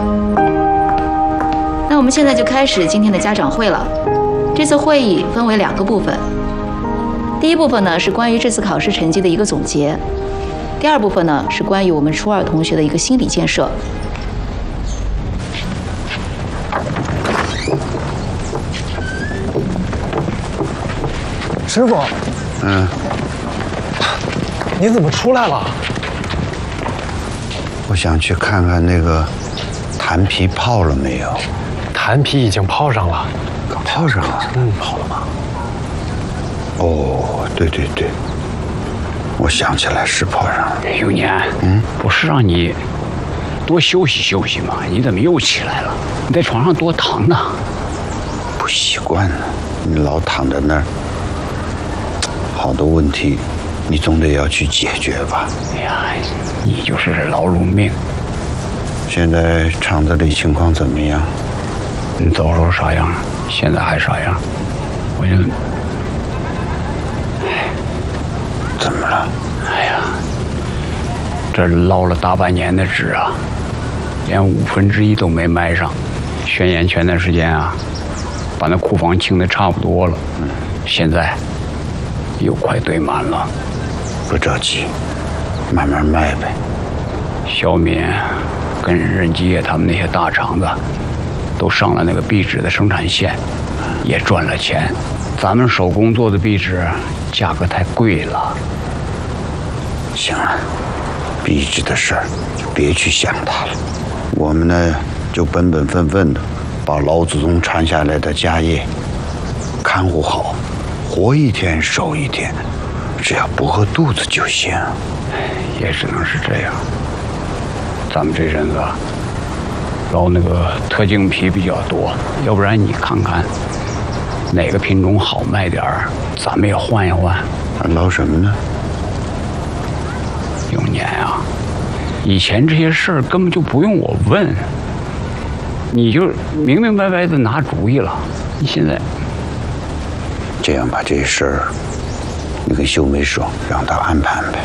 那我们现在就开始今天的家长会了。这次会议分为2个部分，第一部分呢是关于这次考试成绩的一个总结，第2部分呢是关于我们初2同学的一个心理建设。 师傅，你怎么出来了？ 我想去看看那个坛皮泡了没有。 坛皮已经泡上了。 泡上了？ 泡了吗？ 哦，对对对，我想起来是泡上了。 永年，不是让你多休息休息吗？你怎么又起来了？你在床上多躺躺。 不习惯了，你老躺在那儿，好多问题，你总得要去解决吧？ 哎呀，你就是劳碌命。 现在厂子里情况怎么样？ 你走时候啥样？现在还啥样？我就， 怎么了？ 哎呀，这捞了大半年的纸啊，连1/5都没卖上。宣言前段时间啊，把那库房清的差不多了，现在又快堆满了。 不着急，慢慢卖呗。 小敏跟任基业他们那些大厂子都上了那个壁纸的生产线，也赚了钱。咱们手工做的壁纸价格太贵了。 行了，壁纸的事儿就别去想它了。我们呢就本本分分的把老祖宗传下来的家业看护好，活一天守一天，只要不饿肚子就行。 也只能是这样。咱们这阵子捞那个特净皮比较多，要不然你看看哪个品种好卖点儿，咱们也换一换。 捞什么呢？ 永年啊，以前这些事儿根本就不用我问，你就明明白白的拿主意了。你现在这样吧，这事儿你跟秀梅说，让她安排安排。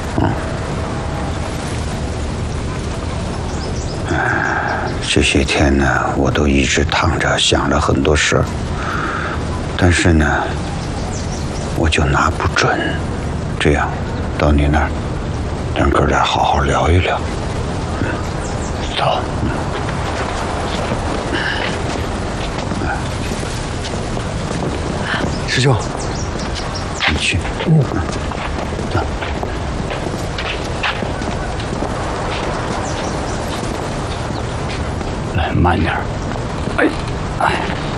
这些天呢，我都一直躺着想了很多事儿，但是呢，我就拿不准。这样，到你那儿，咱哥俩好好聊一聊。 走。 师兄， 你去。走。 来，慢点儿。哎。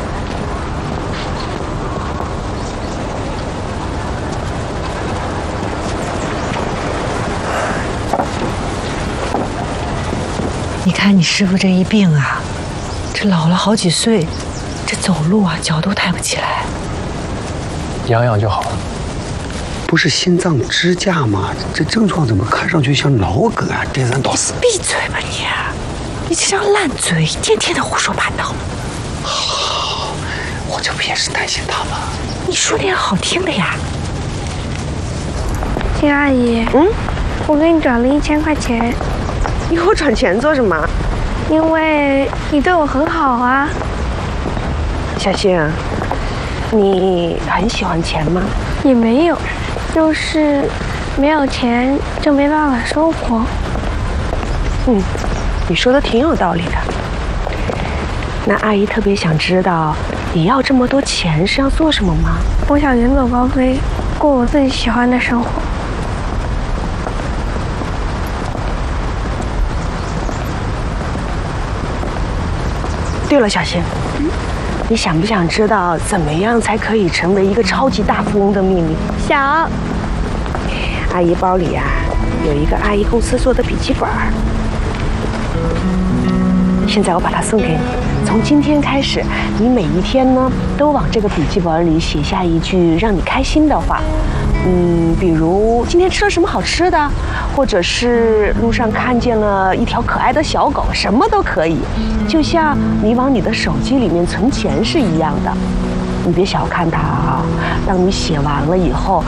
你看你师傅这一病啊，这老了好几岁，这走路啊脚都抬不起来。 养养就好了。 不是心脏支架吗？这症状怎么看上去像脑梗啊？这人倒是。 闭嘴吧你！你这张烂嘴，天天的胡说八道。 好，我这不也是担心他吗？ 你说点好听的呀。 金阿姨，我给你转了1000块钱。 你给我转钱做什么？ 因为你对我很好啊。 小星，你很喜欢钱吗？ 也没有，就是没有钱就没办法生活。 你说的挺有道理的。那阿姨特别想知道，你要这么多钱是要做什么吗？ 我想远走高飞，过我自己喜欢的生活。 对了，小星，你想不想知道怎么样才可以成为一个超级大富翁的秘密？ 想。 阿姨包里啊有一个阿姨公司做的笔记本，现在我把它送给你。从今天开始，你每一天呢都往这个笔记本里写下一句让你开心的话。比如今天吃了什么好吃的，或者是路上看见了一条可爱的小狗，什么都可以，就像你往你的手机里面存钱是一样的。你别小看它啊，当你写完了以后，